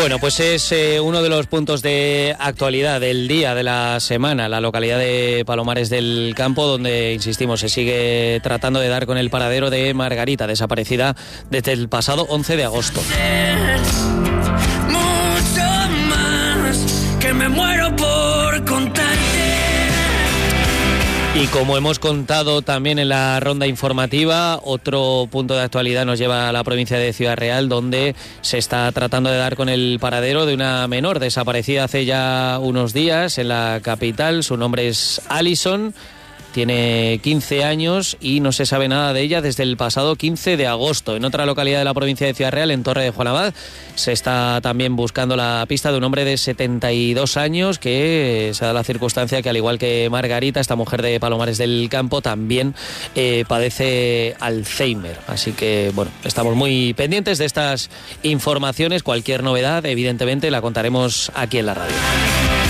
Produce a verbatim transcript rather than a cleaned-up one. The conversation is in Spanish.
Bueno, pues es eh, uno de los puntos de actualidad del día, de la semana, la localidad de Palomares del Campo, donde, insistimos, se sigue tratando de dar con el paradero de Margarita, desaparecida desde el pasado once de agosto. Mucho más que me muero por contarte. Y como hemos contado también en la ronda informativa, otro punto de actualidad nos lleva a la provincia de Ciudad Real, donde se está tratando de dar con el paradero de una menor desaparecida hace ya unos días en la capital. Su nombre es Alison. Tiene quince años y no se sabe nada de ella desde el pasado quince de agosto. En otra localidad de la provincia de Ciudad Real, en Torre de Juan Abad, se está también buscando la pista de un hombre de setenta y dos años que se da la circunstancia que, al igual que Margarita, esta mujer de Palomares del Campo, también eh, padece Alzheimer. Así que, bueno, estamos muy pendientes de estas informaciones. Cualquier novedad, evidentemente, la contaremos aquí en la radio.